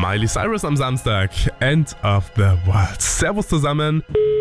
Miley Cyrus am Samstag. End of the World. Servus zusammen.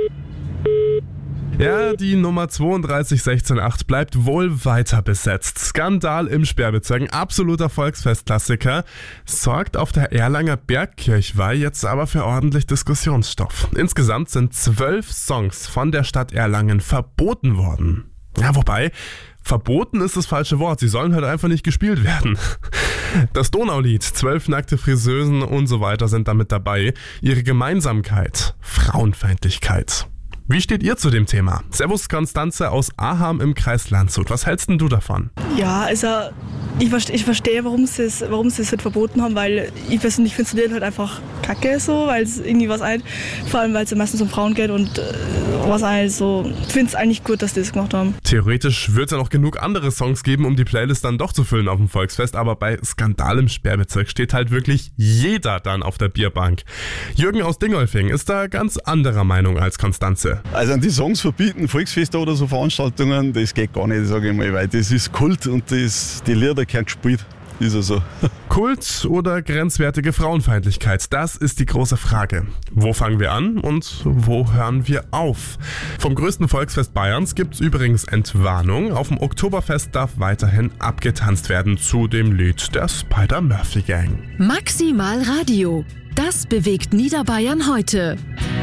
Ja, die Nummer 32168 bleibt wohl weiter besetzt. Skandal im Sperrbezirk, ein absoluter Volksfestklassiker, sorgt auf der Erlanger Bergkirchweih jetzt aber für ordentlich Diskussionsstoff. Insgesamt sind 12 Songs von der Stadt Erlangen verboten worden. Ja, wobei, verboten ist das falsche Wort, sie sollen halt einfach nicht gespielt werden. Das Donaulied, 12 nackte Friseusen und so weiter sind damit dabei. Ihre Gemeinsamkeit, Frauenfeindlichkeit. Wie steht ihr zu dem Thema? Servus Konstanze aus Aham im Kreis Landshut. Was hältst denn du davon? Ja, also ich verstehe, warum sie es halt verboten haben, weil ich persönlich finde es halt einfach kacke so, weil es irgendwie vor allem weil es ja meistens um Frauen geht und ich finde es eigentlich gut, dass die das gemacht haben. Theoretisch wird es ja noch genug andere Songs geben, um die Playlist dann doch zu füllen auf dem Volksfest, aber bei Skandal im Sperrbezirk steht halt wirklich jeder dann auf der Bierbank. Jürgen aus Dingolfing ist da ganz anderer Meinung als Konstanze. Also die Songs verbieten, Volksfeste oder so Veranstaltungen, das geht gar nicht, sage ich mal, weil das ist Kult und die Lieder gehören gespielt. Ist ja so. Kult oder grenzwertige Frauenfeindlichkeit? Das ist die große Frage. Wo fangen wir an und wo hören wir auf? Vom größten Volksfest Bayerns gibt's übrigens Entwarnung. Auf dem Oktoberfest darf weiterhin abgetanzt werden zu dem Lied der Spider-Murphy Gang. Maximal Radio. Das bewegt Niederbayern heute.